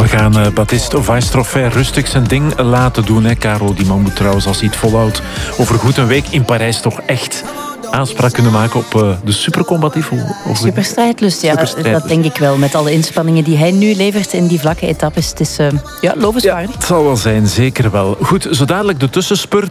We gaan Baptiste Weistroffer rustig zijn ding laten doen. Hè. Karel, die man moet trouwens, als hij het volhoudt, over goed een week in Parijs toch echt aanspraak kunnen maken op de supercombatief. Superstrijdlust, ja. Dat denk ik wel. Met alle inspanningen die hij nu levert in die vlakke etappes. Het is lovenswaardig. Ja, het zal wel zijn, zeker wel. Goed, zo dadelijk de tussenspurt.